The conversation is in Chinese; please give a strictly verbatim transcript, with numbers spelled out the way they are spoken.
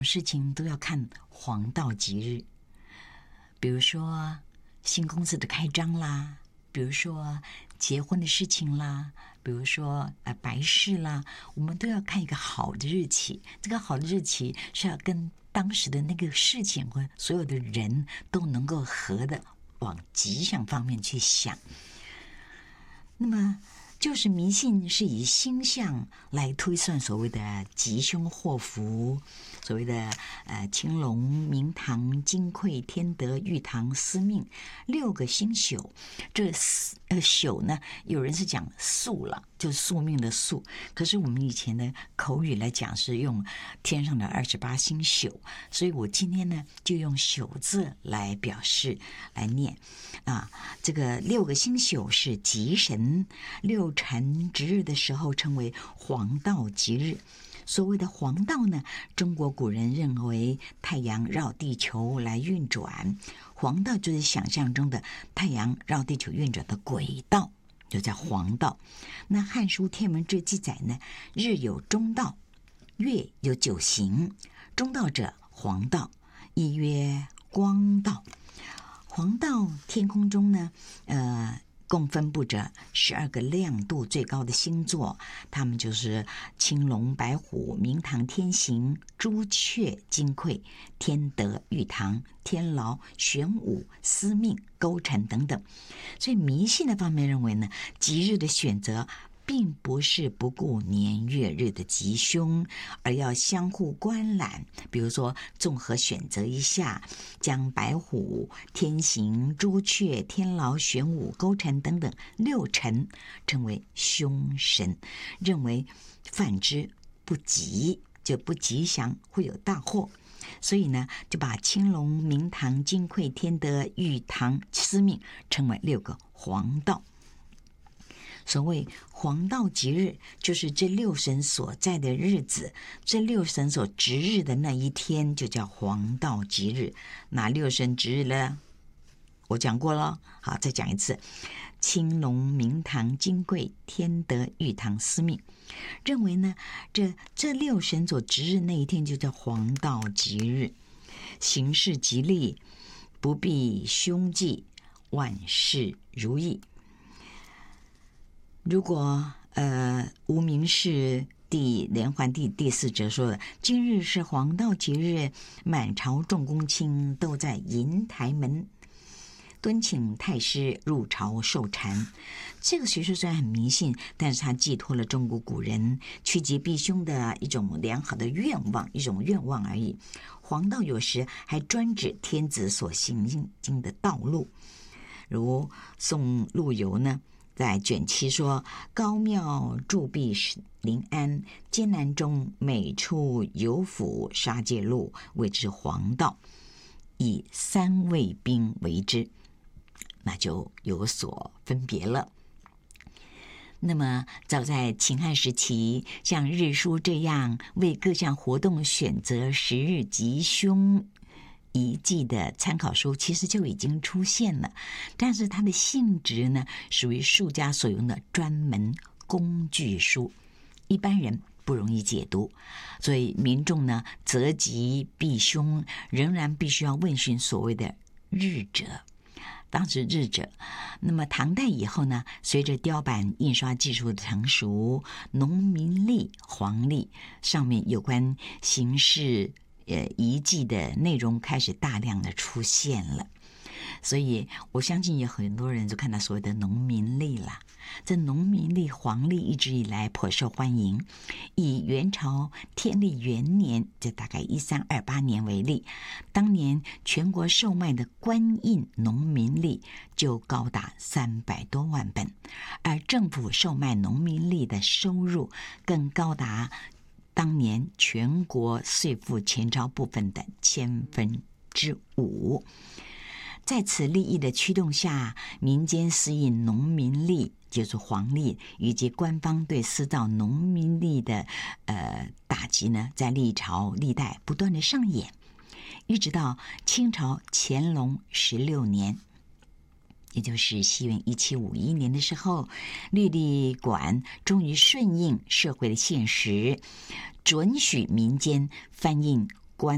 事情都要看黄道吉日，比如说新公司的开张啦，比如说结婚的事情啦，比如说呃白事啦，我们都要看一个好的日期。这个好的日期是要跟当时的那个事情和所有的人都能够合的往吉祥方面去想。那么就是迷信是以星象来推算所谓的吉凶祸福，所谓的呃青龙、明堂、金匮、天德、玉堂、司命六个星宿。这呃宿呢，有人是讲宿了，就是宿命的宿，可是我们以前的口语来讲是用天上的二十八星宿，所以我今天呢就用宿字来表示来念啊。这个六个星宿是吉神，六辰值日的时候称为黄道吉日。所谓的黄道呢，中国古人认为太阳绕地球来运转，黄道就是想象中的太阳绕地球运转的轨道，就叫黄道。那《汉书·天文志》记载呢，日有中道，月有九行，中道者黄道，亦曰光道。黄道天空中呢，呃。共分布着十二个亮度最高的星座，它们就是青龙、白虎、明堂、天行、朱雀、金匮、天德、玉堂、天牢、玄武、司命、勾陈等等。所以迷信的方面认为呢，吉日的选择并不是不顾年月日的吉凶，而要相互观览。比如说综合选择一下，将白虎、天行、朱雀、天牢、玄武、勾陈等等六辰称为凶神，认为犯之不吉，就不吉祥，会有大祸。所以呢，就把青龙、明堂、金匮、天德、玉堂、司命称为六个黄道。所谓黄道吉日，就是这六神所在的日子，这六神所值日的那一天就叫黄道吉日。哪六神值日呢？我讲过了，好，再讲一次：青龙、明堂、金匮、天德、玉堂、司命。认为呢，这这六神所值日那一天就叫黄道吉日，行事吉利，不避凶忌，万事如意。如果呃无名氏第连环第第四则说的，今日是黄道吉日，满朝众公卿都在银台门敦请太师入朝受禅。这个学说虽然很迷信，但是它寄托了中国古人趋吉避凶的一种良好的愿望，一种愿望而已。黄道有时还专指天子所行经的道路，如宋陆游呢在卷七说：高庙筑壁临安，艰难中每处有府杀戒路，谓之黄道，以三卫兵为之，那就有所分别了。那么早在秦汉时期，像日书这样为各项活动选择时日吉凶遗迹的参考书其实就已经出现了，但是它的性质呢，属于术家所用的专门工具书，一般人不容易解读，所以民众呢择吉避凶，仍然必须要问询所谓的日者。当时日者，那么唐代以后呢，随着雕版印刷技术的成熟，农民历、黄历上面有关形式呃遗迹的内容开始大量的出现了。所以我相信有很多人就看到所谓的农民历啦。这农民历、黄历一直以来颇受欢迎。以元朝天历元年，这大概一三二八年为例，当年全国售卖的官印农民历就高达三百多万本，而政府售卖农民历的收入更高达当年全国税赋前朝部分的千分之五。在此利益的驱动下，民间私印农民历，就是黄历，以及官方对私造农民历的呃打击呢，在历朝历代不断的上演，一直到清朝乾隆十六年，也就是西元一七五一年的时候，律历馆终于顺应社会的现实，准许民间翻印